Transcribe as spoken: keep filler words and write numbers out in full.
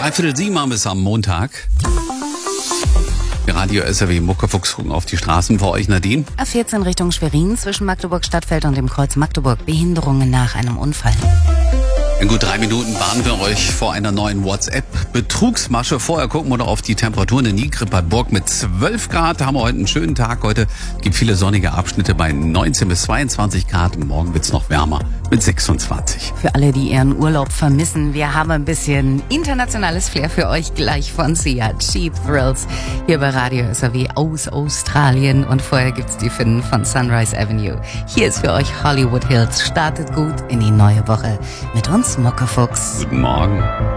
Dreiviertel sieben haben wir es am Montag. Radio S R W Muckefuchs gucken auf die Straßen für euch, Nadine. A vierzehn Richtung Schwerin zwischen Magdeburg-Stadtfeld und dem Kreuz Magdeburg. Behinderungen nach einem Unfall. In gut drei Minuten warnen wir euch vor einer neuen WhatsApp-Betrugsmasche. Vorher gucken wir noch auf die Temperaturen in Nienkrippertburg mit zwölf Grad. Haben wir heute einen schönen Tag. Heute gibt viele sonnige Abschnitte bei neunzehn bis zweiundzwanzig Grad. Morgen wird's noch wärmer mit sechsundzwanzig. Für alle, die ihren Urlaub vermissen, wir haben ein bisschen internationales Flair für euch gleich von Sia. Cheap Thrills hier bei Radio S R W aus Australien. Und vorher gibt's die Finnen von Sunrise Avenue. Hier ist für euch Hollywood Hills. Startet gut in die neue Woche mit uns, Muckefuchs. Guten Morgen.